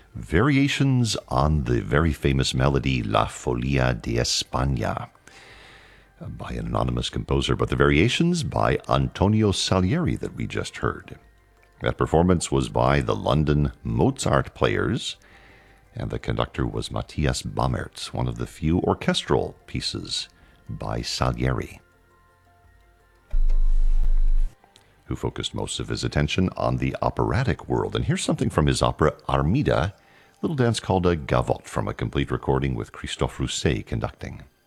Variations on the very famous melody La Folia de España by an anonymous composer, but the variations by Antonio Salieri that we just heard. That performance was by the London Mozart Players, and the conductor was Matthias Bammertz, one of the few orchestral pieces by Salieri, who focused most of his attention on the operatic world. And here's something from his opera Armida, a little dance called a gavotte from a complete recording with Christophe Rousset conducting.